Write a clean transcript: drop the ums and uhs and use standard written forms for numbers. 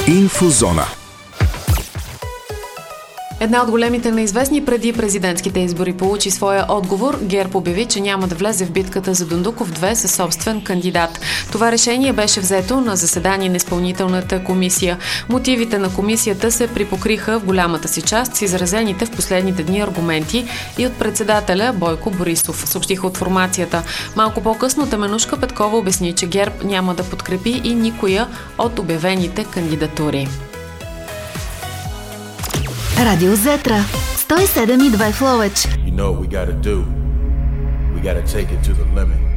Инфозона. Една от големите неизвестни преди президентските избори получи своя отговор. ГЕРБ обяви, че няма да влезе в битката за Дондуков 2 със собствен кандидат. Това решение беше взето на заседание на изпълнителната комисия. Мотивите на комисията се припокриха в голямата си част с изразените в последните дни аргументи и от председателя Бойко Борисов, съобщиха от формацията. Малко по-късно Теменужка Петкова обясни, че ГЕРБ няма да подкрепи и никоя от обявените кандидатури. Радио Зетра 107,2 в Ловеч. You know what we gotta do. We gotta take it to the limit.